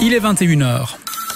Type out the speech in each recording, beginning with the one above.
Il est 21h.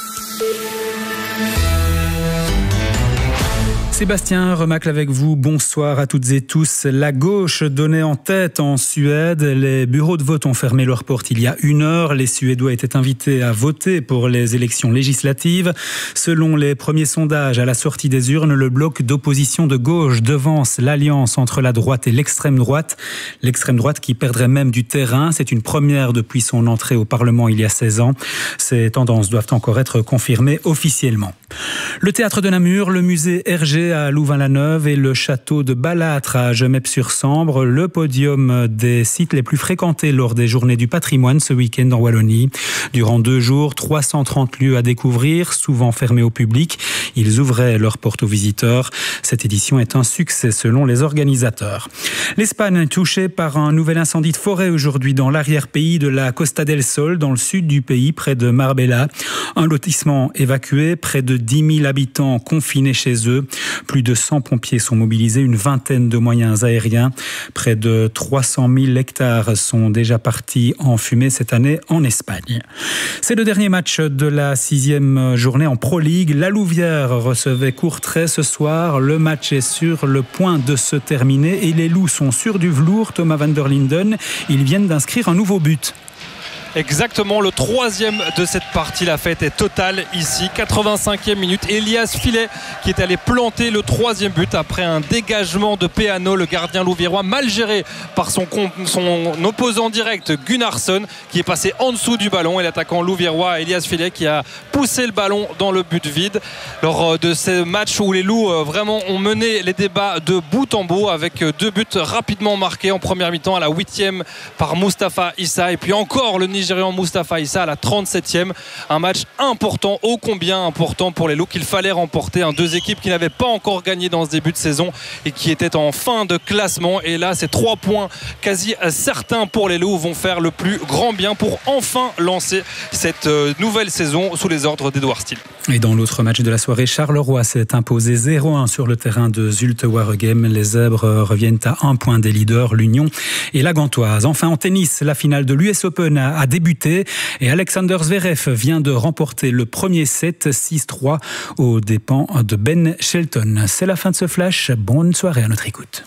Sébastien Remacle avec vous, bonsoir à toutes et tous. La gauche donnait en tête en Suède. Les bureaux de vote ont fermé leurs portes il y a 1 heure. Les Suédois étaient invités à voter pour les élections législatives. Selon les premiers sondages, à la sortie des urnes, le bloc d'opposition de gauche devance l'alliance entre la droite et l'extrême droite. L'extrême droite qui perdrait même du terrain. C'est une première depuis son entrée au Parlement il y a 16 ans. Ces tendances doivent encore être confirmées officiellement. Le théâtre de Namur, le musée Hergé à Louvain-la-Neuve et le château de Balâtre à Gemep-sur-Sambre, le podium des sites les plus fréquentés lors des journées du patrimoine ce week-end en Wallonie. Durant 2 jours, 330 lieux à découvrir, souvent fermés au public. Ils ouvraient leurs portes aux visiteurs. Cette édition est un succès selon les organisateurs. L'Espagne touchée par un nouvel incendie de forêt aujourd'hui dans l'arrière-pays de la Costa del Sol, dans le sud du pays, près de Marbella. Un lotissement évacué, près de 10 000 habitants confinés chez eux. Plus de 100 pompiers sont mobilisés, une vingtaine de moyens aériens. Près de 300 000 hectares sont déjà partis en fumée cette année en Espagne. C'est le dernier match de la 6e journée en Pro League. La Louvière recevait Courtrai ce soir. Le match est sur le point de se terminer et les Loups sont sur du velours. Thomas van der Linden, ils viennent d'inscrire un nouveau but. Exactement, le 3e de cette partie. La fête est totale ici. 85e minute. Elias Filet qui est allé planter le 3e but après un dégagement de Peano, le gardien louviérois, mal géré par son opposant direct Gunnarsson qui est passé en dessous du ballon, et l'attaquant louviérois Elias Filet qui a poussé le ballon dans le but vide. Lors de ces matchs où les Loups vraiment ont mené les débats de bout en bout, avec 2 buts rapidement marqués en première mi-temps à la 8e par Moustapha Issa, et puis encore le Nigérian Moustapha Issa à la 37e. Un match important, ô combien important pour les Loups, qu'il fallait remporter. 2 équipes qui n'avaient pas encore gagné dans ce début de saison et qui étaient en fin de classement. Et là, ces 3 points quasi certains pour les Loups vont faire le plus grand bien pour enfin lancer cette nouvelle saison sous les ordres d'Edouard Steele. Et dans l'autre match de la soirée, Charleroi s'est imposé 0-1 sur le terrain de Zulte Waregem. Les Zèbres reviennent à 1 point des leaders, l'Union et la Gantoise. Enfin, en tennis, la finale de l'US Open a débuté et Alexander Zverev vient de remporter le premier set 6-3 aux dépens de Ben Shelton. C'est la fin de ce flash. Bonne soirée à notre écoute.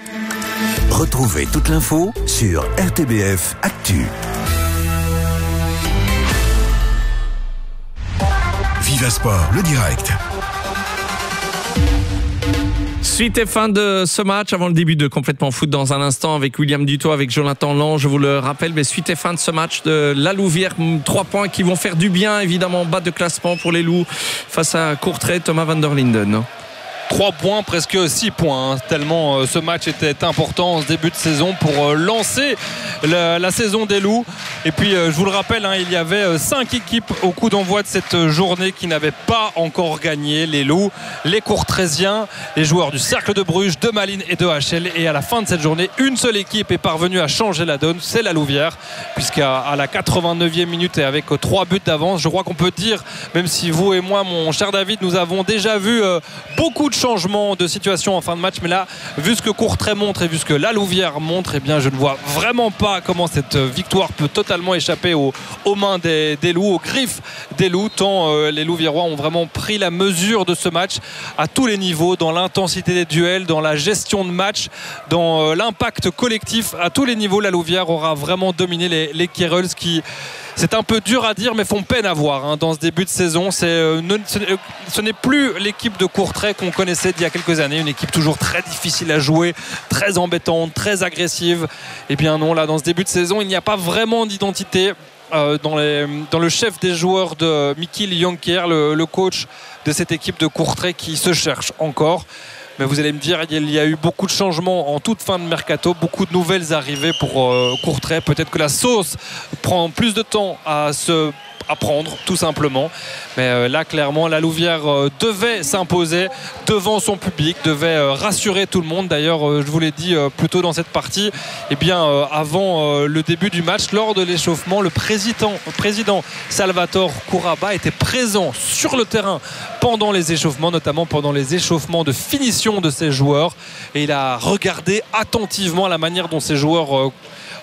Retrouvez toute l'info sur RTBF Actu. Viva Sport, le direct. Suite et fin de ce match, avant le début de Complètement Foot dans un instant avec William Dutoit, avec Jonathan Lange, je vous le rappelle, mais suite et fin de ce match de la Louvière, 3 points qui vont faire du bien, évidemment, bas de classement pour les Loups face à Courtrai. Thomas van der Linden. 3 points, presque 6 points, tellement ce match était important en ce début de saison pour lancer la saison des Loups. Et puis je vous le rappelle, il y avait 5 équipes au coup d'envoi de cette journée qui n'avaient pas encore gagné. Les Loups, les Courtraisiens, les joueurs du Cercle de Bruges, de Malines et de HL. Et à la fin de cette journée, une seule équipe est parvenue à changer la donne, c'est la Louvière, puisqu'à la 89e minute et avec 3 buts d'avance, je crois qu'on peut dire, même si vous et moi, mon cher David, nous avons déjà vu beaucoup de changement de situation en fin de match, mais là, vu ce que Courtrai montre et vu ce que la Louvière montre, eh bien je ne vois vraiment pas comment cette victoire peut totalement échapper aux mains des Loups, aux griffes des Loups, tant les Louviérois ont vraiment pris la mesure de ce match à tous les niveaux, dans l'intensité des duels, dans la gestion de match, dans l'impact collectif. À tous les niveaux, la Louvière aura vraiment dominé les Kéreuls, qui, c'est un peu dur à dire, mais font peine à voir dans ce début de saison. Ce n'est plus l'équipe de Courtrai qu'on connaissait d'il y a quelques années, une équipe toujours très difficile à jouer, très embêtante, très agressive. Et bien non, là, dans ce début de saison, il n'y a pas vraiment d'identité dans le chef des joueurs de Mikil Jonker, le coach de cette équipe de Courtrai, qui se cherche encore. Mais vous allez me dire, il y a eu beaucoup de changements en toute fin de mercato, beaucoup de nouvelles arrivées pour Courtrai. Peut-être que la sauce prend plus de temps à prendre, tout simplement. Mais là, clairement, la Louvière devait s'imposer devant son public, devait rassurer tout le monde. D'ailleurs, je vous l'ai dit plus tôt dans cette partie, eh bien, avant le début du match, lors de l'échauffement, le président Salvatore Couraba était présent sur le terrain pendant les échauffements, notamment pendant les échauffements de finition de ses joueurs. Et il a regardé attentivement la manière dont ses joueurs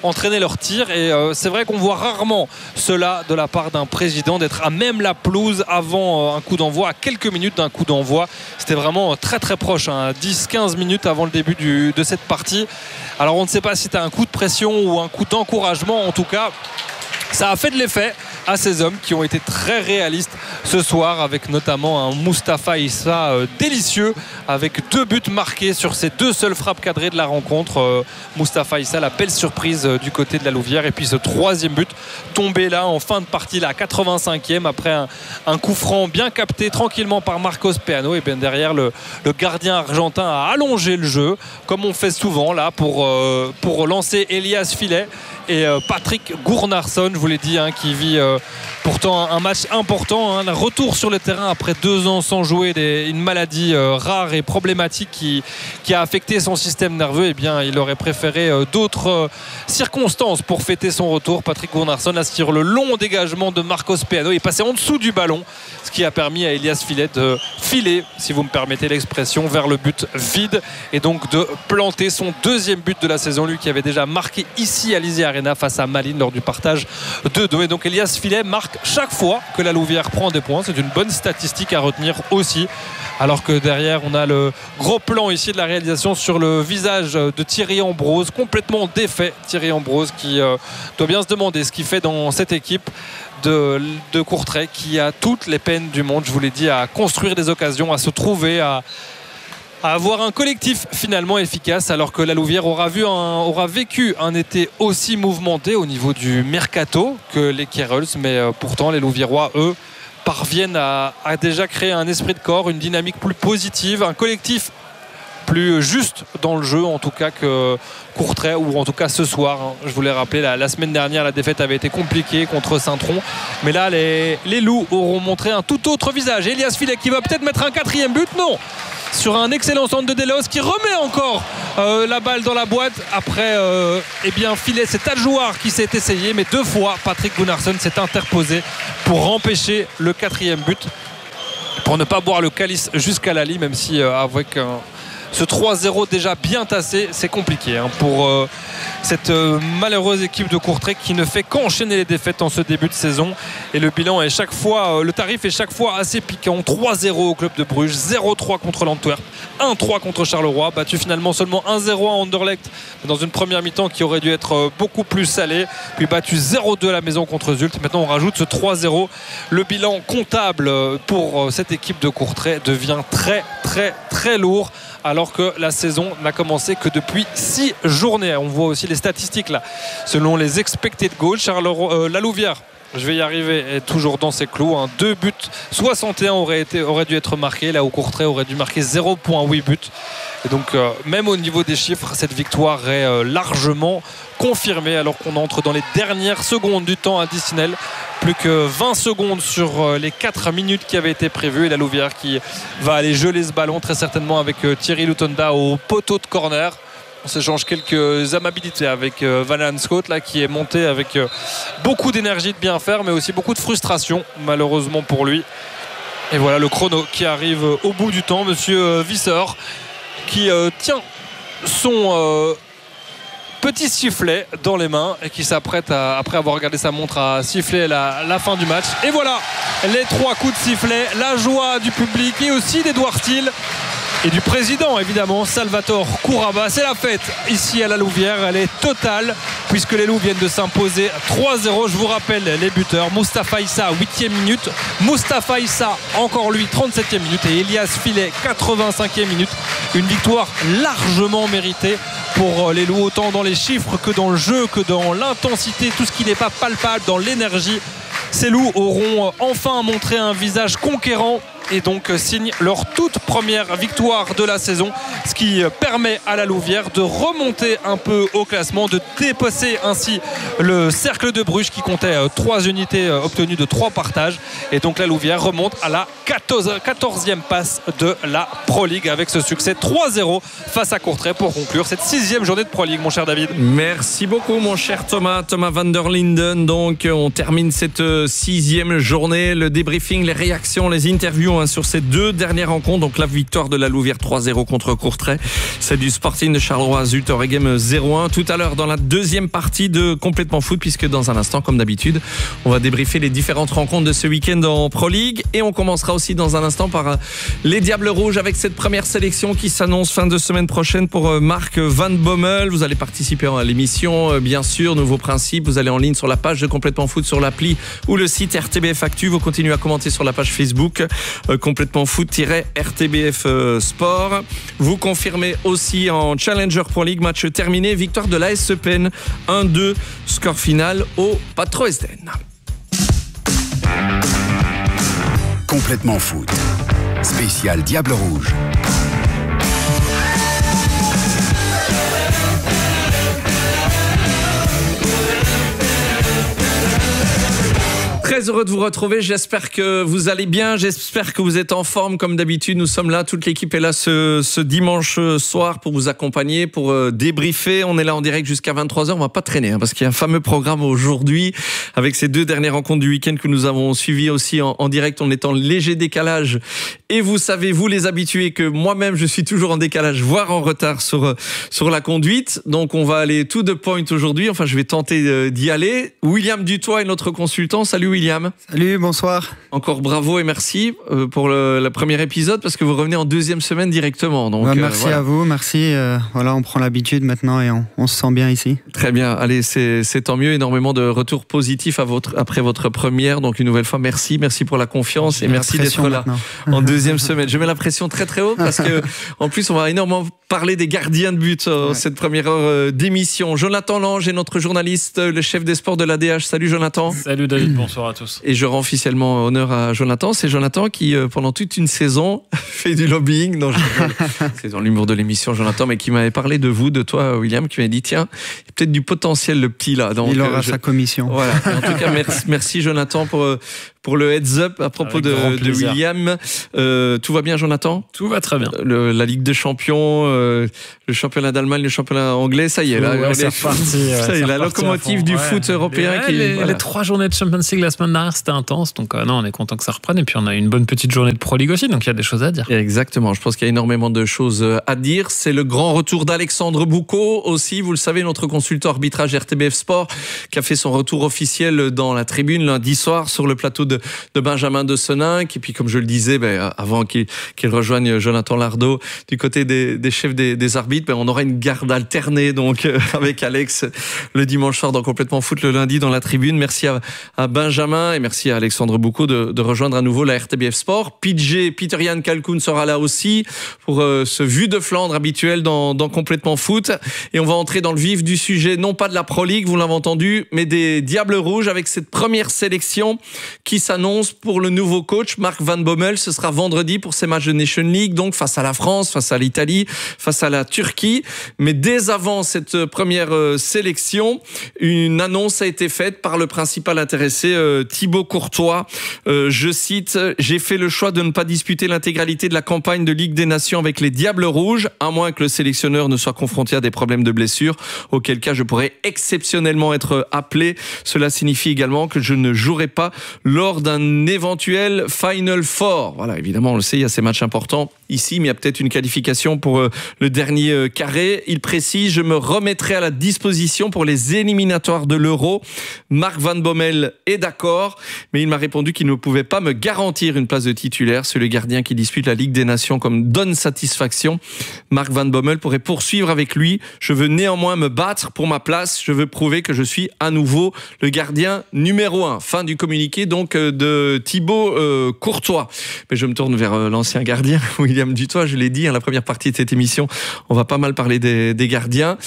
entraîner leur tir. Et c'est vrai qu'on voit rarement cela de la part d'un président, d'être à même la pelouse avant un coup d'envoi, à quelques minutes d'un coup d'envoi. C'était vraiment très très proche, 10-15 minutes avant le début de cette partie. Alors on ne sait pas si c'était un coup de pression ou un coup d'encouragement. En tout cas, ça a fait de l'effet à ces hommes qui ont été très réalistes ce soir, avec notamment un Mustapha Issa délicieux, avec 2 buts marqués sur ses 2 seules frappes cadrées de la rencontre. Mustapha Issa, la belle surprise du côté de la Louvière. Et puis ce 3e but tombé là en fin de partie, là, à 85e, après un coup franc bien capté tranquillement par Marcos Peano. Et bien derrière, le gardien argentin a allongé le jeu, comme on fait souvent là, pour lancer Elias Filet. Et Patrick Gournarsson, je vous l'ai dit, qui vit pourtant un match important, un retour sur le terrain après 2 ans sans jouer, une maladie rare et problématique qui a affecté son système nerveux. Eh bien, il aurait préféré d'autres circonstances pour fêter son retour. Patrick Gournarsson, là, sur le long dégagement de Marcos Peano, il est passé en dessous du ballon, ce qui a permis à Elias Filet de filer, si vous me permettez l'expression, vers le but vide, et donc de planter son 2e but de la saison, lui qui avait déjà marqué ici à l'Easy Arena face à Malines lors du partage 2-2. Et donc Elias Filet marque chaque fois que la Louvière prend des points. C'est une bonne statistique à retenir aussi. Alors que derrière, on a le gros plan ici de la réalisation sur le visage de Thierry Ambrose, complètement défait. Thierry Ambrose qui doit bien se demander ce qu'il fait dans cette équipe de Courtrai, qui a toutes les peines du monde, je vous l'ai dit, à construire des occasions, à se trouver, à avoir un collectif finalement efficace, alors que la Louvière aura vécu un été aussi mouvementé au niveau du mercato que les Carols. Mais pourtant les Louviérois, eux, parviennent à déjà créer un esprit de corps, une dynamique plus positive, un collectif plus juste dans le jeu, en tout cas que Courtrai, ou en tout cas ce soir. Je voulais rappeler, la semaine dernière, la défaite avait été compliquée contre Saint-Tron, mais là les Loups auront montré un tout autre visage. Elias Filet qui va peut-être mettre un 4e but, non, sur un excellent centre de Delos, qui remet encore la balle dans la boîte. Après Filet, c'est Tadjouar qui s'est essayé, mais 2 fois Patrick Gunnarsson s'est interposé pour empêcher le 4e but, pour ne pas boire le calice jusqu'à la lit, même si avec ce 3-0 déjà bien tassé, c'est compliqué pour cette malheureuse équipe de Courtrai qui ne fait qu'enchaîner les défaites en ce début de saison. Et le bilan est chaque fois, le tarif est chaque fois assez piquant. 3-0 au club de Bruges, 0-3 contre l'Antwerp, 1-3 contre Charleroi, battu finalement seulement 1-0 à Anderlecht dans une première mi-temps qui aurait dû être beaucoup plus salée, puis battu 0-2 à la maison contre Zult. Maintenant on rajoute ce 3-0. Le bilan comptable pour cette équipe de Courtrai devient très très très lourd, alors que la saison n'a commencé que depuis 6 journées. On voit aussi les statistiques là. Selon les expected goals, la Louvière, je vais y arriver, est toujours dans ses clous. 2 buts 61 aurait dû être marqués, là où Courtrai aurait dû marquer 0,8 buts. Et donc même au niveau des chiffres, cette victoire est largement confirmée, alors qu'on entre dans les dernières secondes du temps additionnel. Plus que 20 secondes sur les 4 minutes qui avaient été prévues, et la Louvière qui va aller geler ce ballon très certainement avec Thierry Lutonda au poteau de corner. On s'échange quelques amabilités avec Van Scott là, qui est monté avec beaucoup d'énergie de bien faire, mais aussi beaucoup de frustration malheureusement pour lui. Et voilà le chrono qui arrive au bout du temps. Monsieur Visseur qui tient son petit sifflet dans les mains et qui s'apprête après avoir regardé sa montre, à siffler la fin du match. Et voilà les 3 coups de sifflet, la joie du public et aussi d'Edouard Steele et du président évidemment, Salvatore Kouraba. C'est la fête ici à la Louvière, elle est totale puisque les Loups viennent de s'imposer 3-0. Je vous rappelle les buteurs: Mustapha Issa 8e minute, Mustapha Issa encore lui 37e minute, et Elias Filet 85e minute. Une victoire largement méritée pour les Loups, autant dans les chiffres que dans le jeu, que dans l'intensité, tout ce qui n'est pas palpable, dans l'énergie. Ces Loups auront enfin montré un visage conquérant et donc signent leur toute première victoire de la saison, ce qui permet à la Louvière de remonter un peu au classement, de dépasser ainsi le cercle de Bruges qui comptait 3 unités obtenues de 3 partages, et donc la Louvière remonte à la 14e place de la Pro League avec ce succès 3-0 face à Courtrai pour conclure cette 6e journée de Pro League, mon cher David. Merci beaucoup mon cher Thomas van der Linden. Donc on termine cette 6e journée, le débriefing, les réactions, les interviews sélection sur ces 2 dernières rencontres. Donc la victoire de la Louvière 3-0 contre Courtrai, c'est du Sporting de Charleroi Zut Oregem 0-1. Tout à l'heure dans la deuxième partie de Complètement Foot, puisque dans un instant, comme d'habitude, on va débriefer les différentes rencontres de ce week-end en Pro League. Et on commencera aussi dans un instant par les Diables Rouges avec cette première sélection qui s'annonce fin de semaine prochaine pour Marc Van Bommel. Vous allez participer à l'émission, bien sûr. Nouveau principe, vous allez en ligne sur la page de Complètement Foot, sur l'appli ou le site RTBF Actu. Vous continuez à commenter sur la page Facebook Complètement Foot-RTBF Sport. Vous confirmez aussi en Challenger Pro League, match terminé, victoire de l'AS Eupen 1-2, score final au Patro Esden. Complètement Foot. Spécial Diable Rouge. Très heureux de vous retrouver, j'espère que vous allez bien, j'espère que vous êtes en forme comme d'habitude. Nous sommes là, toute l'équipe est là ce dimanche soir pour vous accompagner, pour débriefer. On est là en direct jusqu'à 23h, on va pas traîner parce qu'il y a un fameux programme aujourd'hui avec ces 2 dernières rencontres du week-end que nous avons suivies aussi en direct. On est en léger décalage et vous savez, vous les habitués, que moi-même je suis toujours en décalage, voire en retard sur la conduite. Donc on va aller to the point aujourd'hui, enfin je vais tenter d'y aller. William Dutoit est notre consultant. Salut William. Salut, bonsoir. Encore bravo et merci pour le premier épisode parce que vous revenez en 2e semaine directement. Donc, merci voilà. À vous, merci. Voilà, on prend l'habitude maintenant et on se sent bien ici. Très bien, allez, c'est tant mieux. Énormément de retours positifs après votre première. Donc une nouvelle fois, merci pour la confiance et merci d'être là en 2e semaine. Je mets la pression très très haut parce que en plus on va énormément parler des gardiens de but cette première heure d'émission. Jonathan Lange est notre journaliste, le chef des sports de l'ADH. Salut Jonathan. Salut David, bonsoir à tous. Et je rends officiellement honneur à Jonathan. C'est Jonathan qui, pendant toute une saison, fait du lobbying. Non, c'est dans l'humour de l'émission, Jonathan, mais qui m'avait parlé de vous, de toi, William, qui m'avait dit tiens, il y a peut-être du potentiel, le petit là. Donc, il aura sa commission. Voilà. En tout cas, merci Jonathan pour le heads up à propos de William. Tout va bien, Jonathan ? Tout va très bien. La Ligue des Champions, le championnat d'Allemagne, le championnat anglais, ça y est. Là, c'est reparti. Ça y est, la locomotive du foot européen. Les 3 journées de Champions League la semaine dernière, c'était intense. Donc non, on est content que ça reprenne. Et puis on a une bonne petite journée de Pro League aussi. Donc il y a des choses à dire. Exactement. Je pense qu'il y a énormément de choses à dire. C'est le grand retour d'Alexandre Boucaud aussi. Vous le savez, notre consultant arbitrage RTBF Sport qui a fait son retour officiel dans la tribune lundi soir sur le plateau de Benjamin de Seninck. Et puis comme je le disais, avant qu'il rejoigne Jonathan Lardo du côté des chefs des arbitres, on aura une garde alternée donc avec Alex le dimanche soir dans Complètement Foot, le lundi dans la tribune. Merci à Benjamin et merci à Alexandre Boucaud de rejoindre à nouveau la RTBF Sport. Peter-Jan Kalkoun sera là aussi pour ce Vue de Flandre habituel dans Complètement Foot. Et on va entrer dans le vif du sujet, non pas de la Pro League, vous l'avez entendu, mais des Diables Rouges avec cette première sélection qui s'annonce pour le nouveau coach Marc Van Bommel. Ce sera vendredi pour ces matchs de Nation League, donc face à la France, face à l'Italie, face à la Turquie. Mais dès avant cette première sélection, une annonce a été faite par le principal intéressé, Thibaut Courtois. Je cite, « J'ai fait le choix de ne pas disputer l'intégralité de la campagne de Ligue des Nations avec les Diables Rouges, à moins que le sélectionneur ne soit confronté à des problèmes de blessure, auquel cas je pourrais exceptionnellement être appelé. Cela signifie également que je ne jouerai pas lors d'un éventuel Final Four. » Voilà, évidemment, on le sait, il y a ces matchs importants ici, mais il y a peut-être une qualification pour le dernier carré. Il précise, je me remettrai à la disposition pour les éliminatoires de l'Euro. Marc Van Bommel est d'accord, mais il m'a répondu qu'il ne pouvait pas me garantir une place de titulaire. C'est le gardien qui dispute la Ligue des Nations comme donne satisfaction. Marc Van Bommel pourrait poursuivre avec lui. Je veux néanmoins me battre pour ma place. Je veux prouver que je suis à nouveau le gardien numéro 1. Fin du communiqué donc de Thibaut Courtois. Mais je me tourne vers l'ancien gardien, William Dutoit. Je l'ai dit, la première partie de cette émission, on va pas mal parler des gardiens.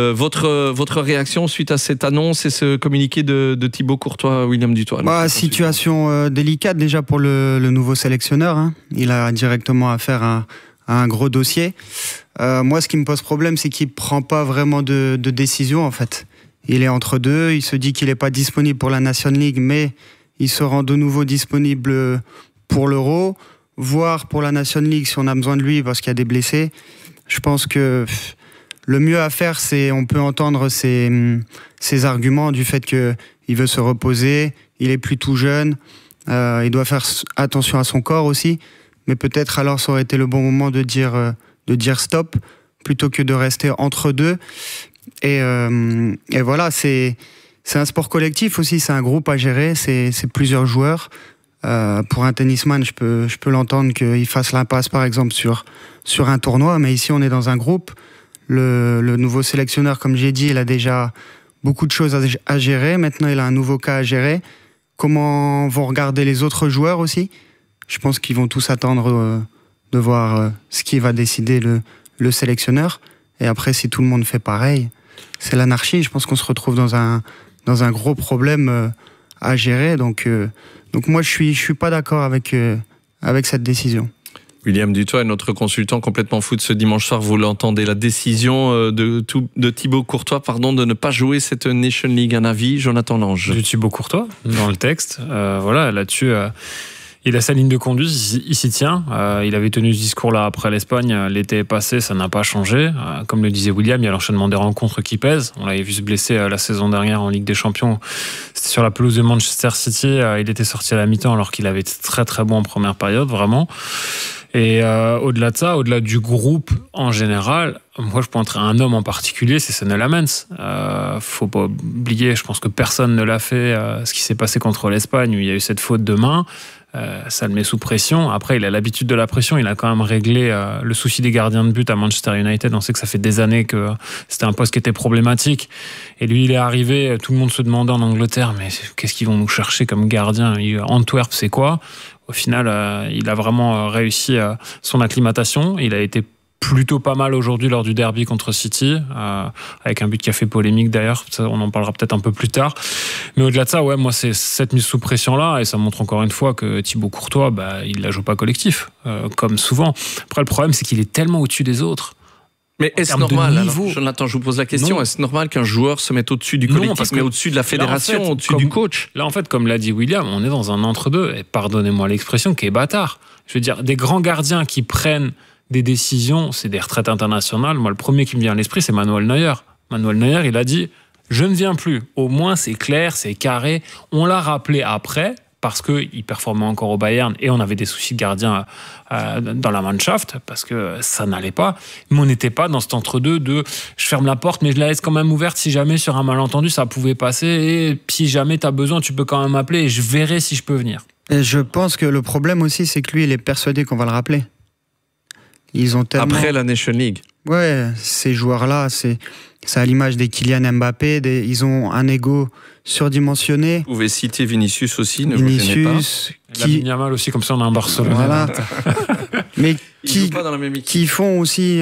Votre réaction suite à cette annonce et ce communiqué de Thibaut Courtois, William Dutoit? Situation délicate déjà pour le nouveau sélectionneur. Hein. Il a directement affaire à un gros dossier. Moi, ce qui me pose problème, c'est qu'il ne prend pas vraiment de décision, en fait. Il est entre deux, il se dit qu'il n'est pas disponible pour la Nation League, mais il se rend de nouveau disponible pour l'Euro, voire pour la Nation League si on a besoin de lui parce qu'il y a des blessés. Je pense que le mieux à faire, c'est on peut entendre ses arguments du fait qu'il veut se reposer, il est plus tout jeune, il doit faire attention à son corps aussi. mais peut-être alors ça aurait été le bon moment de dire stop plutôt que de rester entre deux. Et voilà, c'est un sport collectif aussi, c'est un groupe à gérer, c'est plusieurs joueurs. Pour un tennisman, je peux l'entendre qu'il fasse l'impasse par exemple sur un tournoi, mais ici on est dans un groupe. Le nouveau sélectionneur, comme j'ai dit, il a déjà beaucoup de choses à gérer. Maintenant, il a un nouveau cas à gérer. Comment vont regarder les autres joueurs aussi ? Je pense qu'ils vont tous attendre de voir ce qui va décider le sélectionneur. Et après, si tout le monde fait pareil, c'est l'anarchie. Je pense qu'on se retrouve dans un gros problème à gérer. Donc moi, je suis pas d'accord avec cette décision. William Dutoit est notre consultant complètement foot ce dimanche soir. Vous l'entendez, la décision de Thibaut Courtois de ne pas jouer cette Nation League. Un avis, Jonathan Lange. De Thibaut Courtois, dans le texte. Voilà, là-dessus, il a sa ligne de conduite, il s'y tient. Il avait tenu ce discours-là après l'Espagne. L'été passé, ça n'a pas changé. Comme le disait William, il y a l'enchaînement des rencontres qui pèsent. On l'avait vu se blesser la saison dernière en Ligue des Champions. C'était sur la pelouse de Manchester City. Il était sorti à la mi-temps alors qu'il avait été très très bon en première période, vraiment. Et au-delà de ça, au-delà du groupe en général, moi je pointerais un homme en particulier, c'est Son Lamens. Faut pas oublier, je pense que personne ne l'a fait, ce qui s'est passé contre l'Espagne où il y a eu cette faute de main. Ça le met sous pression. Après, il a l'habitude de la pression. Il a quand même réglé le souci des gardiens de but à Manchester United. On sait que ça fait des années que c'était un poste qui était problématique. Et lui, il est arrivé. Tout le monde se demandait en Angleterre, mais qu'est-ce qu'ils vont nous chercher comme gardien ? Antwerp, c'est quoi ? Au final, il a vraiment réussi son acclimatation. Il a été plutôt pas mal aujourd'hui lors du derby contre City, avec un but qui a fait polémique d'ailleurs, on en parlera peut-être un peu plus tard. Mais au-delà de ça, ouais, moi c'est cette mise sous pression-là, et ça montre encore une fois que Thibaut Courtois, il la joue pas collectif, comme souvent. Après, le problème, c'est qu'il est tellement au-dessus des autres. Mais est-ce normal, alors, Jonathan, je vous pose la question, non. Est-ce normal qu'un joueur se mette au-dessus du collectif, mais au-dessus de la fédération, là, en fait, au-dessus du coach ? Là, en fait, comme l'a dit William, on est dans un entre-deux, et pardonnez-moi l'expression, qui est bâtard. Je veux dire, des grands gardiens qui prennent des décisions, c'est des retraites internationales. Moi, le premier qui me vient à l'esprit, c'est Manuel Neuer. Manuel Neuer, il a dit « Je ne viens plus ». Au moins, c'est clair, c'est carré. On l'a rappelé après, parce qu'il performait encore au Bayern et on avait des soucis de gardien dans la Mannschaft, parce que ça n'allait pas. Mais on n'était pas dans cet entre-deux de « je ferme la porte, mais je la laisse quand même ouverte si jamais sur un malentendu, ça pouvait passer. Et si jamais tu as besoin, tu peux quand même m'appeler et je verrai si je peux venir ». Et je pense que le problème aussi, c'est que lui, il est persuadé qu'on va le rappeler. Ils ont tellement... Après la Nation League. Ouais, ces joueurs-là, c'est à l'image des Kylian Mbappé, ils ont un ego surdimensionné. Vous pouvez citer Vinicius aussi, ne vous gênez pas. Lamine Yamal aussi, comme ça on a un Barcelone. Voilà. Mais qui font aussi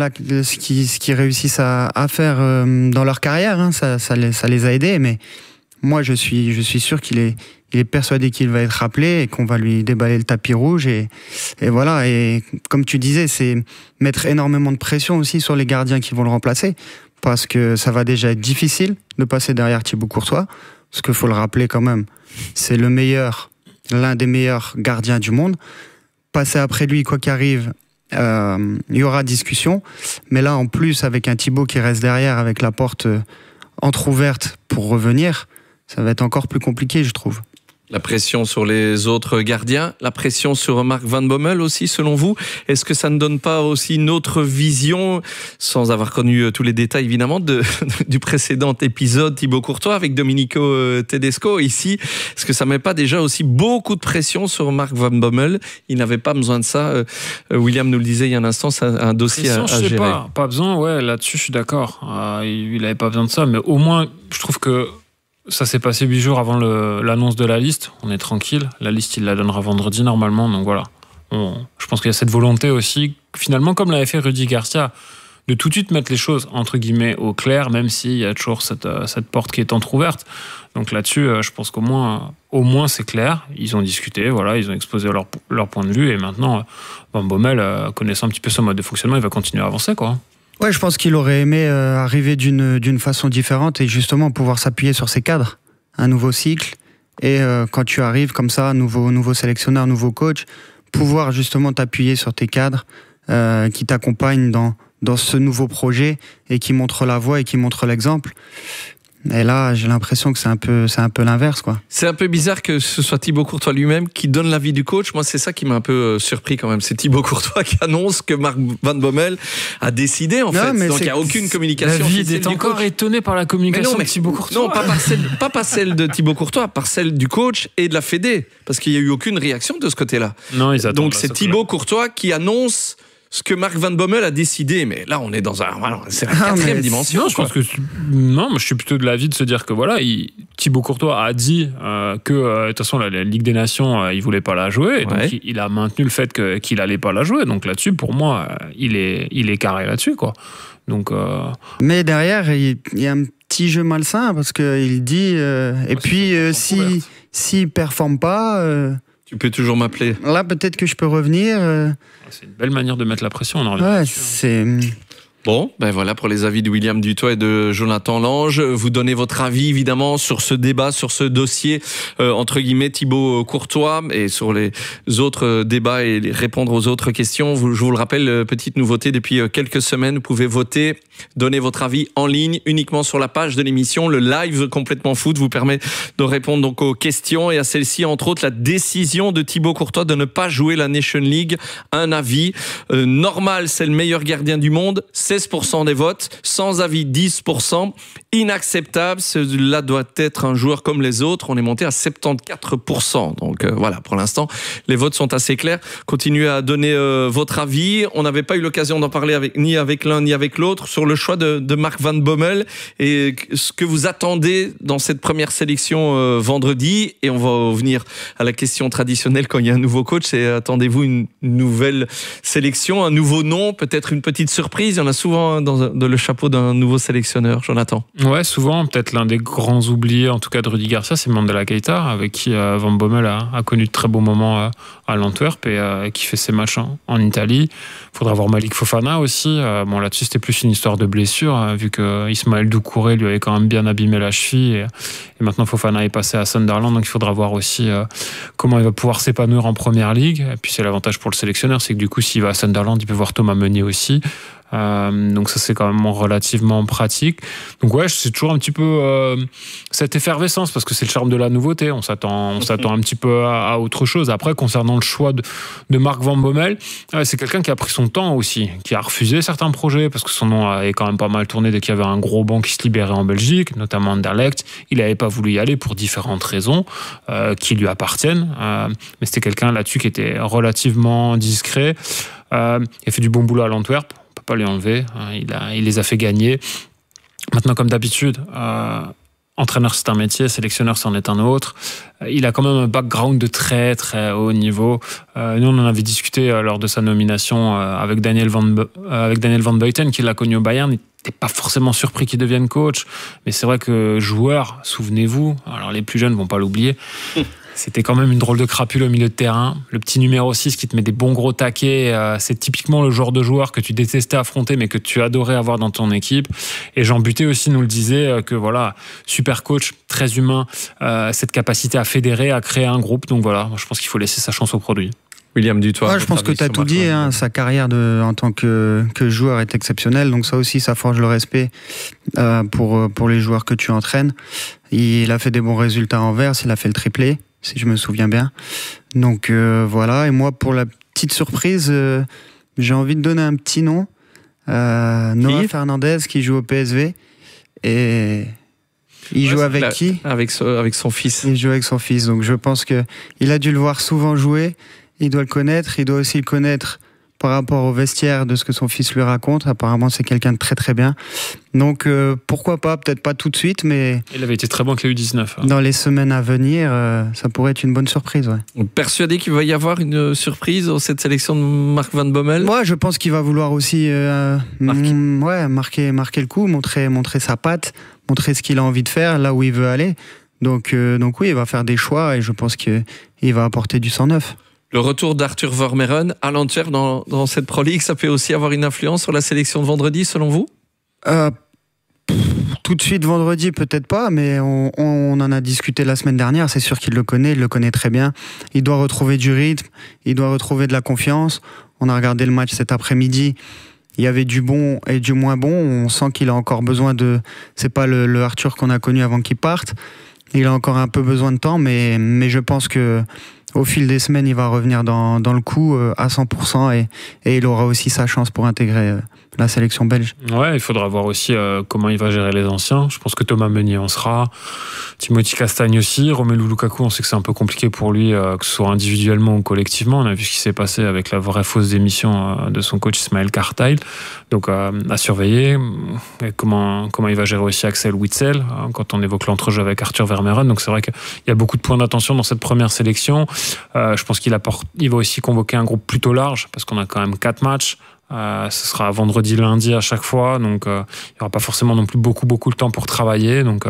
ce qu'ils réussissent à faire dans leur carrière. Hein. Ça les a aidés, mais moi je suis sûr qu'il est persuadé qu'il va être rappelé et qu'on va lui déballer le tapis rouge. Et voilà. Et comme tu disais, c'est mettre énormément de pression aussi sur les gardiens qui vont le remplacer. Parce que ça va déjà être difficile de passer derrière Thibaut Courtois. Parce qu'il faut le rappeler quand même, c'est l'un des meilleurs gardiens du monde. Passer après lui, quoi qu'arrive, il y aura discussion. Mais là, en plus, avec un Thibaut qui reste derrière, avec la porte entrouverte pour revenir, ça va être encore plus compliqué, je trouve. La pression sur les autres gardiens, la pression sur Marc Van Bommel aussi, selon vous. Est-ce que ça ne donne pas aussi une autre vision, sans avoir connu tous les détails évidemment, du précédent épisode Thibaut Courtois avec Domenico Tedesco ici? Est-ce que ça ne met pas déjà aussi beaucoup de pression sur Marc Van Bommel? Il n'avait pas besoin de ça. William nous le disait il y a un instant, c'est un dossier à gérer. Je sais pas besoin, ouais, là-dessus je suis d'accord. Il n'avait pas besoin de ça, mais au moins, je trouve que ça s'est passé 8 jours avant l'annonce de la liste. On est tranquille. La liste, il la donnera vendredi normalement. Donc voilà. Je pense qu'il y a cette volonté aussi, finalement, comme l'avait fait Rudy Garcia, de tout de suite mettre les choses, entre guillemets, au clair, même s'il y a toujours cette porte qui est entrouverte. Donc là-dessus, je pense qu'au moins c'est clair. Ils ont discuté, voilà, ils ont exposé leur point de vue. Et maintenant, Van Bommel, connaissant un petit peu son mode de fonctionnement, il va continuer à avancer, quoi. Ouais, je pense qu'il aurait aimé arriver d'une façon différente et justement pouvoir s'appuyer sur ses cadres. Un nouveau cycle. Et quand tu arrives comme ça, nouveau sélectionneur, nouveau coach, pouvoir justement t'appuyer sur tes cadres qui t'accompagnent dans ce nouveau projet et qui montrent la voie et qui montrent l'exemple. Et là, j'ai l'impression que c'est un peu l'inverse, quoi. C'est un peu bizarre que ce soit Thibaut Courtois lui-même qui donne l'avis du coach. Moi, c'est ça qui m'a un peu surpris quand même. C'est Thibaut Courtois qui annonce que Marc Van Bommel a décidé, en fait. Donc, il n'y a aucune communication. David est encore étonné par la communication de Thibaut Courtois. Non, pas par celle de Thibaut Courtois, par celle du coach et de la Fédé. Parce qu'il n'y a eu aucune réaction de ce côté-là. Non, ils attendent. Donc, c'est Thibaut Courtois qui annonce ce que Marc Van Bommel a décidé, mais là on est dans c'est la quatrième dimension. Non, je pense que je suis plutôt de l'avis de se dire que voilà, Thibaut Courtois a dit que de toute façon la Ligue des Nations il voulait pas la jouer, et donc il a maintenu le fait qu'il allait pas la jouer. Donc là-dessus, pour moi, il est carré là-dessus, quoi. Donc. Mais derrière, il y a un petit jeu malsain parce que il dit et puis s'il performe pas. Tu peux toujours m'appeler. Là, peut-être que je peux revenir. C'est une belle manière de mettre la pression. C'est... Bon, ben voilà pour les avis de William Dutoit et de Jonathan Lange. Vous donnez votre avis évidemment sur ce débat, sur ce dossier entre guillemets Thibaut Courtois, et sur les autres débats et répondre aux autres questions. Je vous le rappelle, petite nouveauté depuis quelques semaines, vous pouvez voter, donner votre avis en ligne uniquement sur la page de l'émission. Le live Complètement Foot vous permet de répondre donc aux questions et à celle-ci, entre autres la décision de Thibaut Courtois de ne pas jouer la Nation League. Un avis normal, c'est le meilleur gardien du monde. 16% des votes, sans avis 10%, inacceptable, cela doit être un joueur comme les autres, on est monté à 74%, donc voilà, pour l'instant les votes sont assez clairs. Continuez à donner votre avis. On n'avait pas eu l'occasion d'en parler ni avec l'un ni avec l'autre sur le choix de Marc Van Bommel et ce que vous attendez dans cette première sélection vendredi, et on va venir à la question traditionnelle quand il y a un nouveau coach, c'est attendez-vous une nouvelle sélection, un nouveau nom, peut-être une petite surprise? Il y en a souvent dans le chapeau d'un nouveau sélectionneur, Jonathan. Ouais, souvent, peut-être l'un des grands oubliés, en tout cas de Rudy Garcia, c'est Mandela Keita, avec qui Van Bommel a connu de très beaux moments à l'Antwerp et qui fait ses matchs en Italie. Il faudra voir Malik Fofana aussi. Bon, là-dessus, c'était plus une histoire de blessure, vu que Ismaël Doucouré lui avait quand même bien abîmé la cheville. Et maintenant, Fofana est passé à Sunderland, donc il faudra voir aussi comment il va pouvoir s'épanouir en première ligue. Et puis, c'est l'avantage pour le sélectionneur, c'est que du coup, s'il va à Sunderland, il peut voir Thomas Meunier aussi. Donc ça, c'est quand même relativement pratique. Donc ouais, c'est toujours un petit peu cette effervescence, parce que c'est le charme de la nouveauté. On s'attend un petit peu à autre chose. Après, concernant le choix de Marc Van Bommel, c'est quelqu'un qui a pris son temps aussi, qui a refusé certains projets, parce que son nom avait quand même pas mal tourné dès qu'il y avait un gros banc qui se libérait en Belgique, notamment Anderlecht. Il n'avait pas voulu y aller pour différentes raisons qui lui appartiennent, mais c'était quelqu'un là-dessus qui était relativement discret. Il a fait du bon boulot à l'Antwerp, pas lui enlever, il les a fait gagner. Maintenant, comme d'habitude, entraîneur c'est un métier, sélectionneur c'en est un autre. Il a quand même un background de très très haut niveau. Nous, on en avait discuté lors de sa nomination avec Daniel Van Buiten, qui l'a connu au Bayern. Il n'était pas forcément surpris qu'il devienne coach, mais c'est vrai que joueur, souvenez-vous, alors les plus jeunes vont pas l'oublier, c'était quand même une drôle de crapule au milieu de terrain. Le petit numéro 6 qui te met des bons gros taquets, c'est typiquement le genre de joueur que tu détestais affronter, mais que tu adorais avoir dans ton équipe. Et Jean Buté aussi nous le disait, que voilà, super coach, très humain, cette capacité à fédérer, à créer un groupe. Donc voilà, je pense qu'il faut laisser sa chance au produit. William Dutoit. Ouais, je pense que tu as tout dit. Sa carrière en tant que joueur est exceptionnelle. Donc ça aussi, ça forge le respect pour les joueurs que tu entraînes. Il a fait des bons résultats à Anvers, il a fait le triplé, si je me souviens bien. Donc voilà. Et moi, pour la petite surprise, j'ai envie de donner un petit nom. Noah Fernandez, qui joue au PSV. Et il joue avec qui ? Avec son fils. Il joue avec son fils. Donc je pense qu'il a dû le voir souvent jouer. Il doit le connaître. Il doit aussi le connaître par rapport au vestiaire de ce que son fils lui raconte. Apparemment, c'est quelqu'un de très très bien. Donc pourquoi pas, peut-être pas tout de suite, mais... Il avait été très bon avec les U19. Dans les semaines à venir, ça pourrait être une bonne surprise. Ouais. Persuadé qu'il va y avoir une surprise dans cette sélection de Marc Van Bommel ? Moi, je pense qu'il va vouloir aussi marquer le coup, montrer sa patte, montrer ce qu'il a envie de faire, là où il veut aller. Donc oui, il va faire des choix et je pense qu'il va apporter du sang neuf. Le retour d'Arthur Vermeeren à l'Antwerp dans cette Pro League, ça peut aussi avoir une influence sur la sélection de vendredi, selon vous ? Tout de suite vendredi, peut-être pas, mais on en a discuté la semaine dernière. C'est sûr qu'il le connaît très bien. Il doit retrouver du rythme, il doit retrouver de la confiance. On a regardé le match cet après-midi. il y avait du bon et du moins bon. On sent qu'il a encore besoin de... C'est pas le Arthur qu'on a connu avant qu'il parte. Il a encore un peu besoin de temps, mais je pense que au fil des semaines, il va revenir dans le coup à 100% et il aura aussi sa chance pour intégrer la sélection belge. Ouais, il faudra voir aussi comment il va gérer les anciens. Je pense que Thomas Meunier en sera, Timothy Castagne aussi, Romelu Lukaku, on sait que c'est un peu compliqué pour lui, que ce soit individuellement ou collectivement. On a vu ce qui s'est passé avec la vraie fausse démission de son coach Ismaël Kartail. Donc à surveiller. Et comment il va gérer aussi Axel Witsel, quand on évoque l'entrejeu avec Arthur Vermeeren. Donc c'est vrai qu'il y a beaucoup de points d'attention dans cette première sélection. Je pense qu'il va aussi convoquer un groupe plutôt large, parce qu'on a quand même 4 matchs. Ce sera vendredi, lundi à chaque fois, donc il n'y aura pas forcément non plus beaucoup de temps pour travailler. Donc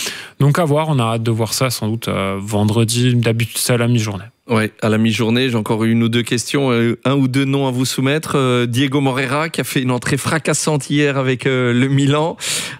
à voir, on a hâte de voir ça sans doute vendredi, d'habitude c'est à la mi-journée. Oui, à la mi-journée, j'ai encore une ou deux questions, un ou deux noms à vous soumettre. Diego Moreira, qui a fait une entrée fracassante hier avec le Milan.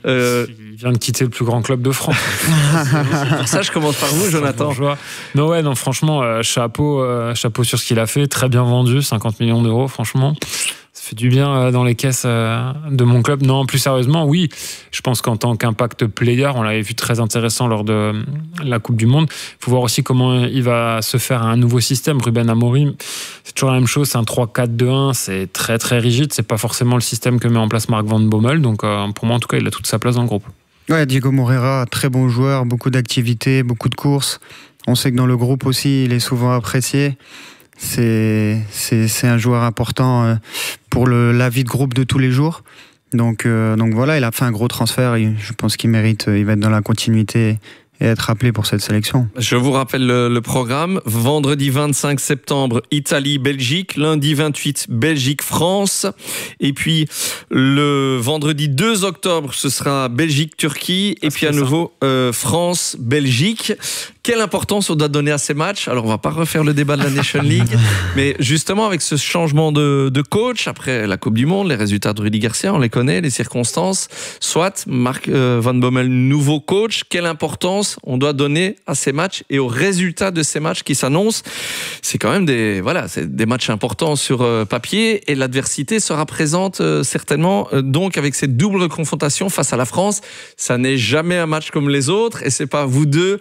Il vient de quitter le plus grand club de France. Pour ça, je commence par vous, Jonathan. Non, franchement, chapeau sur ce qu'il a fait. Très bien vendu, 50 millions d'euros, franchement. Ça fait du bien dans les caisses de mon club. Non, plus sérieusement, oui. Je pense qu'en tant qu'impact player, on l'avait vu très intéressant lors de la Coupe du Monde. Il faut voir aussi comment il va se faire un nouveau système. Ruben Amorim, c'est toujours la même chose. C'est un 3-4-2-1. C'est très, très rigide. C'est pas forcément le système que met en place Marc Van Bommel. Donc, pour moi, en tout cas, il a toute sa place dans le groupe. Ouais, Diego Moreira, très bon joueur. Beaucoup d'activités, beaucoup de courses. On sait que dans le groupe aussi, il est souvent apprécié. C'est un joueur important pour la vie de groupe de tous les jours. Donc voilà, il a fait un gros transfert. Je pense qu'il mérite, il va être dans la continuité et être appelé pour cette sélection. Je vous rappelle le programme. Vendredi 25 septembre, Italie-Belgique. Lundi 28, Belgique-France. Et puis le vendredi 2 octobre, ce sera Belgique-Turquie. Et puis à nouveau, France-Belgique. Quelle importance on doit donner à ces matchs? Alors, on va pas refaire le débat de la Nation League, mais justement, avec ce changement de coach, après la Coupe du Monde, les résultats de Rudy Garcia, on les connaît, les circonstances. Soit Marc Van Bommel, nouveau coach, quelle importance on doit donner à ces matchs et aux résultats de ces matchs qui s'annoncent? C'est quand même des matchs importants sur papier, et l'adversité sera présente certainement. Donc, avec cette double confrontation face à la France, ça n'est jamais un match comme les autres, et c'est pas vous deux...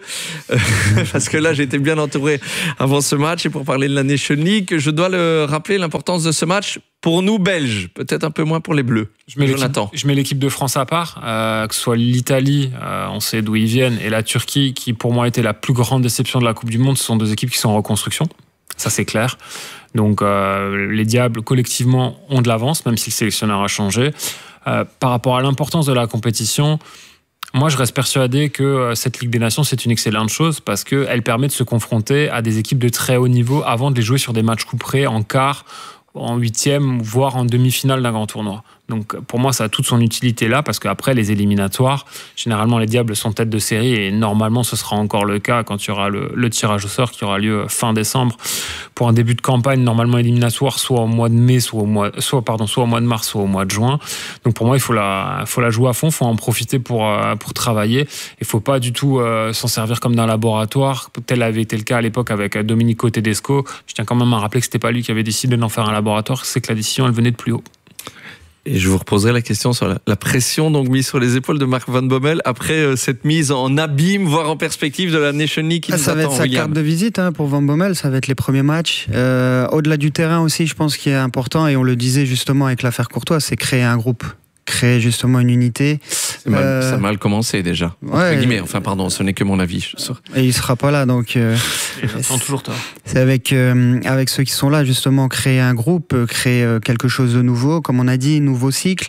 parce que là j'étais bien entouré avant ce match, et pour parler de la Nation League, je dois le rappeler, l'importance de ce match pour nous Belges, peut-être un peu moins pour les Bleus. Je mets l'équipe de France à part, que ce soit l'Italie, on sait d'où ils viennent, et la Turquie, qui pour moi était la plus grande déception de la Coupe du Monde. Ce sont deux équipes qui sont en reconstruction, ça c'est clair. Donc les Diables collectivement ont de l'avance, même si le sélectionneur a changé. Par rapport à l'importance de la compétition, moi, je reste persuadé que cette Ligue des Nations, c'est une excellente chose, parce qu'elle permet de se confronter à des équipes de très haut niveau avant de les jouer sur des matchs couperés en quart, en huitième, voire en demi-finale d'un grand tournoi. Donc pour moi, ça a toute son utilité là, parce qu'après les éliminatoires, généralement les Diables sont tête de série, et normalement ce sera encore le cas quand il y aura le tirage au sort qui aura lieu fin décembre pour un début de campagne normalement éliminatoire, soit au mois de mai, soit au mois de mars, soit au mois de juin. Donc pour moi, il faut la jouer à fond, il faut en profiter pour travailler. Il faut pas du tout s'en servir comme d'un laboratoire, tel avait été le cas à l'époque avec Domenico Tedesco. Je tiens quand même à rappeler que c'était pas lui qui avait décidé d'en faire un laboratoire, c'est que la décision elle venait de plus haut. Et je vous reposerai la question sur la pression donc mise sur les épaules de Marc Van Bommel après cette mise en abîme, voire en perspective de la Nation League qui nous attend. Ça va être sa carte de visite pour Van Bommel, ça va être les premiers matchs. Au-delà du terrain aussi, je pense qu'il est important, et on le disait justement avec l'affaire Courtois, c'est créer un groupe, créer justement une unité. Ça a mal commencé déjà. Entre guillemets, ce n'est que mon avis. Et il sera pas là, donc. Il toujours tard. C'est avec ceux qui sont là justement, créer un groupe, créer quelque chose de nouveau, comme on a dit, nouveau cycle,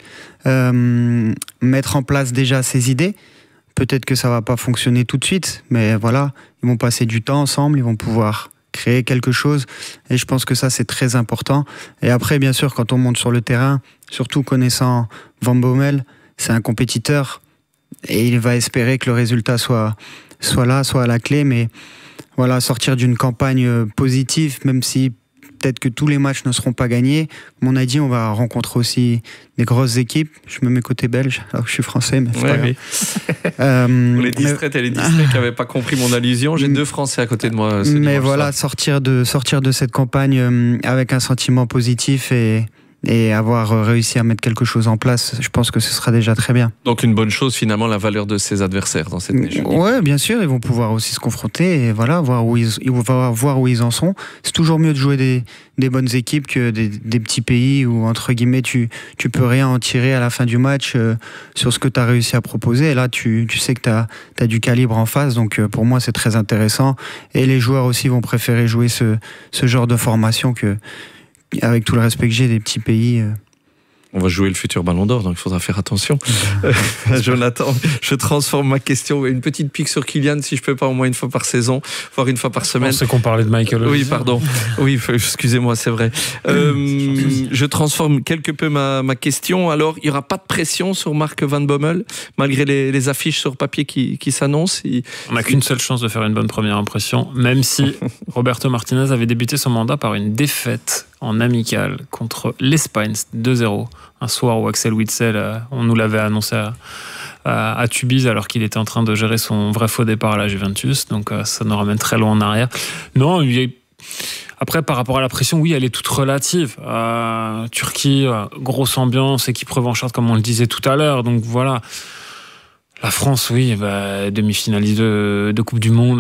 mettre en place déjà ses idées. Peut-être que ça va pas fonctionner tout de suite, mais voilà, ils vont passer du temps ensemble, ils vont pouvoir créer quelque chose, et je pense que ça c'est très important. Et après, bien sûr, quand on monte sur le terrain, surtout connaissant Van Bommel, c'est un compétiteur, et il va espérer que le résultat soit là, soit à la clé, mais voilà, sortir d'une campagne positive, même si peut-être que tous les matchs ne seront pas gagnés. Comme on a dit, on va rencontrer aussi des grosses équipes. Je me mets côté belge, alors que je suis français, mais c'est pas grave. Pour les distraits et les distraits qui n'avaient pas compris mon allusion, j'ai deux Français à côté de moi. Mais voilà, sortir de cette campagne avec un sentiment positif, et et avoir réussi à mettre quelque chose en place, je pense que ce sera déjà très bien. Donc une bonne chose finalement, la valeur de ses adversaires dans cette Nation League. Ouais, bien sûr, ils vont pouvoir aussi se confronter et voilà, voir où ils en sont. C'est toujours mieux de jouer des bonnes équipes que des petits pays où entre guillemets tu peux rien en tirer à la fin du match sur ce que tu as réussi à proposer. Et là, tu sais que tu as du calibre en face, donc pour moi c'est très intéressant. Et les joueurs aussi vont préférer jouer ce genre de formation que, avec tout le respect que j'ai des petits pays. On va jouer le futur Ballon d'Or, donc il faudra faire attention. Jonathan, je transforme ma question. Une petite pique sur Kylian, si je peux pas, au moins une fois par saison, voire une fois par semaine. C'est qu'on parlait de Michael. Oui, pardon. Oui, excusez-moi, c'est vrai. Je transforme quelque peu ma question. Alors, il n'y aura pas de pression sur Marc Van Bommel, malgré les affiches sur papier qui s'annoncent. On n'a qu'une seule chance de faire une bonne première impression, même si Roberto Martinez avait débuté son mandat par une défaite en amical contre l'Espagne 2-0, un soir où Axel Witsel, on nous l'avait annoncé à Tubize alors qu'il était en train de gérer son vrai faux départ à la Juventus, donc ça nous ramène très loin en arrière. Non, après par rapport à la pression, oui, elle est toute relative. Turquie, grosse ambiance, équipe revancharde comme on le disait tout à l'heure, donc voilà. La France, oui, demi-finaliste de Coupe du Monde,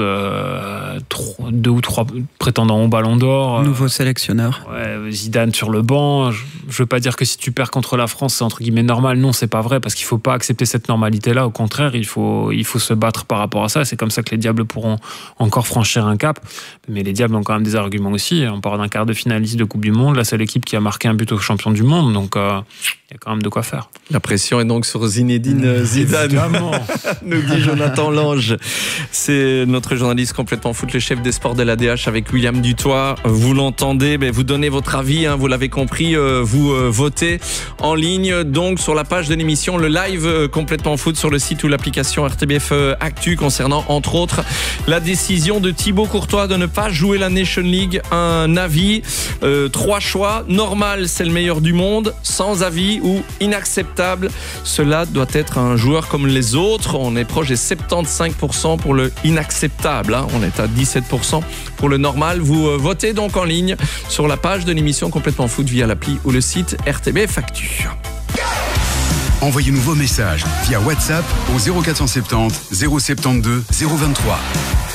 2 ou 3 prétendants au Ballon d'Or. Nouveau sélectionneur. Ouais, Zidane sur le banc. Je veux pas dire que si tu perds contre la France, c'est entre guillemets normal. Non, c'est pas vrai, parce qu'il faut pas accepter cette normalité-là. Au contraire, il faut se battre par rapport à ça. C'est comme ça que les Diables pourront encore franchir un cap. Mais les Diables ont quand même des arguments aussi. On parle d'un quart de finaliste de Coupe du Monde. Là, c'est l'équipe qui a marqué un but au champion du monde. Donc, il y a quand même de quoi faire. La pression est donc sur Zinedine Zidane. Évidemment. Nous dit Jonathan Lange. C'est notre journaliste complètement foot, le chef des sports de l'ADH avec William Dutoit. Vous l'entendez, vous donnez votre avis, vous l'avez compris, vous votez en ligne donc sur la page de l'émission, le live complètement foot sur le site ou l'application RTBF Actu concernant entre autres la décision de Thibaut Courtois de ne pas jouer la Nation League. Un avis, 3 choix, normal c'est le meilleur du monde, sans avis ou inacceptable. Cela doit être un joueur comme les autres. On est proche des 75% pour le inacceptable. On est à 17% pour le normal. Vous votez donc en ligne sur la page de l'émission Complètement Foot via l'appli ou le site RTBF Actu. Envoyez-nous vos messages via WhatsApp au 0470 072 023.